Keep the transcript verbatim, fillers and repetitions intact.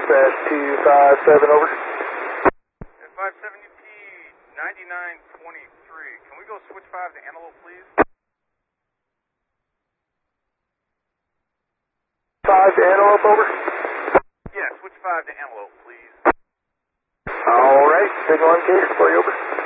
Dispatch two five seven, over. five seven U P ninety-nine twenty-three. Can we go switch five to Antelope, please? five to Antelope, over. Yeah, switch five to Antelope, please. All right, signal on case for you, over.